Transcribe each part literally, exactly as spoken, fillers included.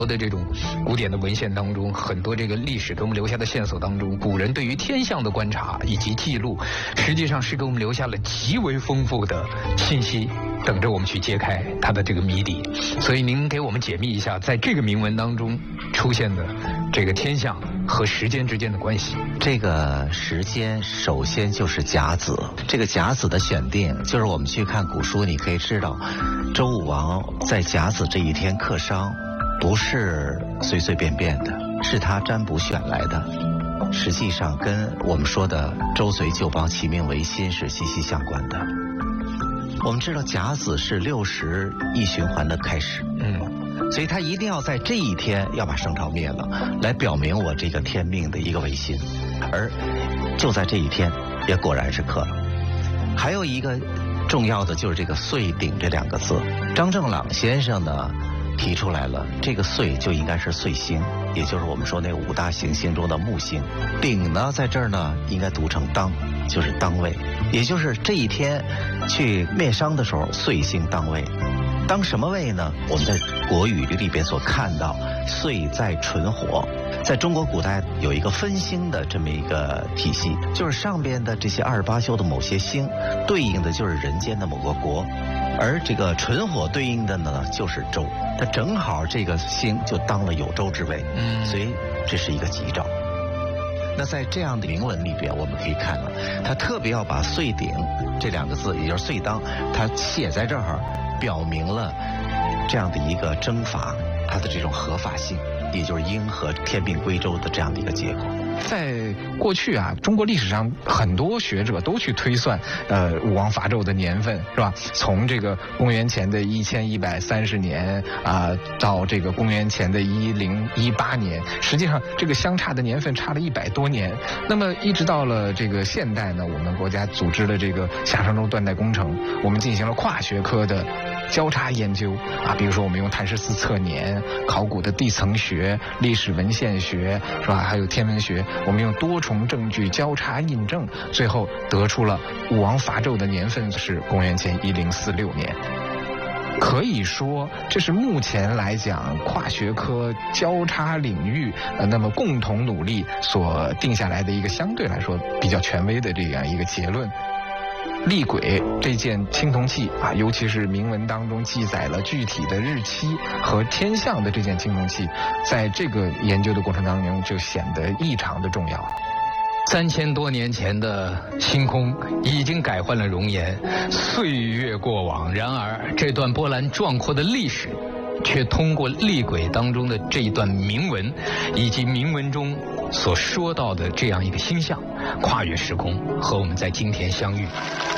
的这种古典的文献当中，很多这个历史给我们留下的线索当中，古人对于天象的观察以及记录，实际上是给我们留下了极为丰富的信息，等着我们去揭开它的这个谜底。所以您给我们解密一下，在这个铭文当中出现的这个天象和时间之间的关系。 这个时间首先就是甲子，这个甲子的选定，就是我们去看古书，你可以知道，周武王在甲子这一天克商，不是随随便便的，是他占卜选来的，实际上跟我们说的周隋旧邦其命维新是息息相关的。我们知道甲子是六十一循环的开始，嗯，所以他一定要在这一天要把商朝灭了，来表明我这个天命的一个维新，而就在这一天也果然是克了。还有一个重要的就是这个岁鼎这两个字，张正朗先生呢提出来了，这个岁就应该是岁星，也就是我们说那个五大行星中的木星。鼎呢在这儿呢应该读成当，就是当位，也就是这一天去灭商的时候，岁星当位。当什么位呢？我们在国语里边所看到岁在纯火，在中国古代有一个分星的这么一个体系，就是上边的这些二十八宿的某些星对应的就是人间的某个国，而这个纯火对应的呢就是周，它正好这个星就当了有周之位，嗯，所以这是一个吉兆。那在这样的铭文里边，我们可以看到，他特别要把岁鼎这两个字，也就是岁当，他写在这儿，表明了这样的一个征伐，它的这种合法性，也就是应和天命归周的这样的一个结果。 在过去啊，中国历史上很多学者都去推算，呃，武王伐纣的年份，是吧？从这个公元前的一千一百三十年啊、呃，到这个公元前的一零一八年，实际上这个相差的年份差了一百多年。那么一直到了这个现代呢，我们国家组织了这个夏商周断代工程，我们进行了跨学科的交叉研究啊，比如说我们用碳十四测年、考古的地层学、历史文献学，是吧？还有天文学。我们用多重证据交叉印证，最后得出了武王伐纣的年份是公元前一零四六年。可以说，这是目前来讲跨学科交叉领域，呃，那么共同努力所定下来的一个相对来说比较权威的这样一个结论。厉鬼这件青铜器啊，尤其是铭文当中记载了具体的日期和天象的这件青铜器，在这个研究的过程当中就显得异常的重要。 三千多年前的星空已经改换了容颜，岁月过往，然而这段波澜壮阔的历史却通过厉鬼当中的这一段铭文，以及铭文中所说到的这样一个星象，跨越时空，和我们在今天相遇。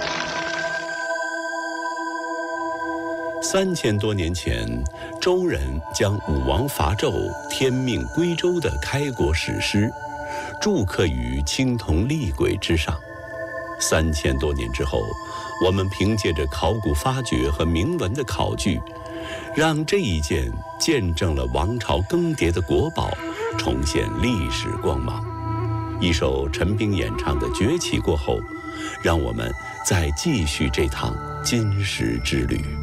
三千多年前，周人将武王伐纣、天命归周的开国史诗铸刻于青铜厉鬼之上。三千多年之后，我们凭借着考古发掘和铭文的考据，让这一件见证了王朝更迭的国宝重现历史光芒。一首陈冰演唱的《崛起》过后，让我们再继续这趟金石之旅。